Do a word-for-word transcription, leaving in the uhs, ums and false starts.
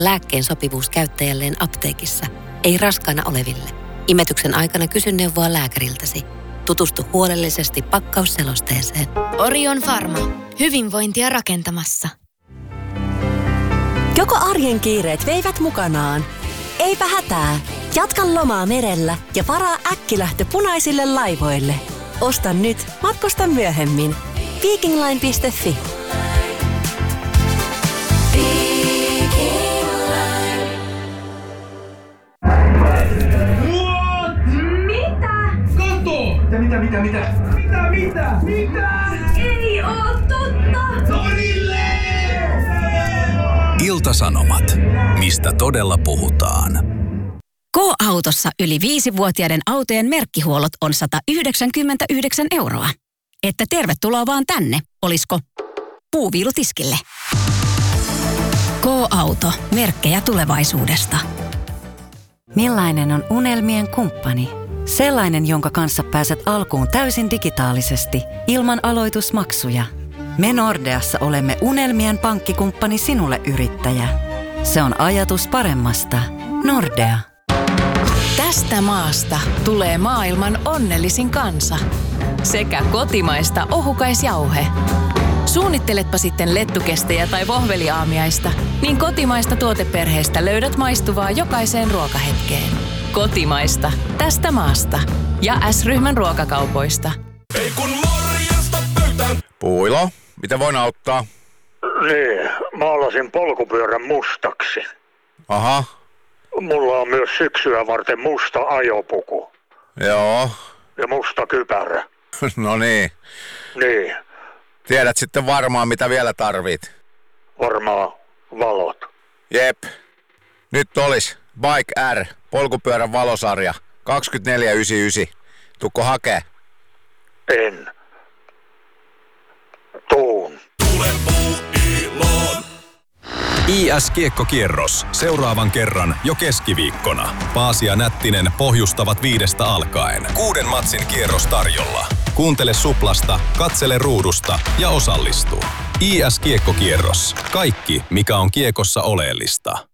Lääkkeen sopivuus käyttäjälleen apteekissa. Ei raskaana oleville. Imetyksen aikana kysy neuvoa lääkäriltäsi. Tutustu huolellisesti pakkausselosteeseen. Orion Pharma. Hyvinvointia rakentamassa. Joko arjen kiireet veivät mukanaan? Eipä hätää. Jatka lomaa merellä ja varaa äkkilähtö punaisille laivoille. Osta nyt, matkusta myöhemmin. Vikingline piste fi. Mitä, mitä, mitä? Mitä, mitä? Mitä? Ei oo totta! Torille! Ilta-Sanomat. Mistä todella puhutaan? K-autossa yli viisivuotiaiden autojen merkkihuollot on sata yhdeksänkymmentäyhdeksän euroa. Että tervetuloa vaan tänne, olisko puuviilutiskille. K-auto. Merkkejä tulevaisuudesta. Millainen on unelmien kumppani? Sellainen, jonka kanssa pääset alkuun täysin digitaalisesti, ilman aloitusmaksuja. Me Nordeassa olemme unelmien pankkikumppani sinulle, yrittäjä. Se on ajatus paremmasta. Nordea. Tästä maasta tulee maailman onnellisin kansa. Sekä kotimaista ohukaisjauhe. Suunnitteletpa sitten lettukestejä tai vohveliaamiaista, niin kotimaista tuoteperheestä löydät maistuvaa jokaiseen ruokahetkeen. Kotimaista. Tästä maasta. Ja S-ryhmän ruokakaupoista. Ei kun morjesta pöytään. Puilo, mitä voin auttaa? Niin, maalasin polkupyörän mustaksi. Aha. Mulla on myös syksyä varten musta ajopuku. Joo. Ja musta kypärä. No niin. Niin. Tiedät sitten varmaan, mitä vielä tarvit. Varmaan valot. Jep. Nyt olis Bike R, polkupyörän valosarja, kaksikymmentäneljä yhdeksänkymmentäyhdeksän. Tukko hakee? En. Tuun. Tule Puuiloon. I S-kiekkokierros. Seuraavan kerran jo keskiviikkona. Paasi ja Nättinen pohjustavat viidestä alkaen. Kuuden matsin kierros tarjolla. Kuuntele Suplasta, katsele ruudusta ja osallistu. I S-kiekkokierros. Kaikki, mikä on kiekossa oleellista.